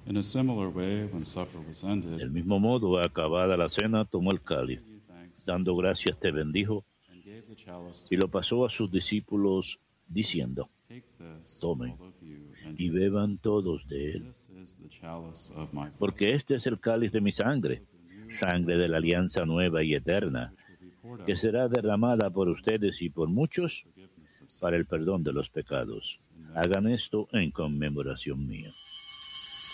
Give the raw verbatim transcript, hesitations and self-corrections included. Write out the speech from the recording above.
In a similar way, when supper was ended, Del mismo modo, acabada la cena, tomó el cáliz, gave thanks, dando gracias te bendijo and gave the chalice y to lo his pasó a disciples. sus discípulos, diciendo, Take this, tomen all of you, and y drink. beban todos de él, This is the chalice of my blood, porque este es el cáliz de mi sangre, sangre de la alianza nueva y eterna, which will be poured que out será derramada por ustedes y por muchos for forgiveness of para el sins. perdón de los pecados. Hagan esto en conmemoración mía.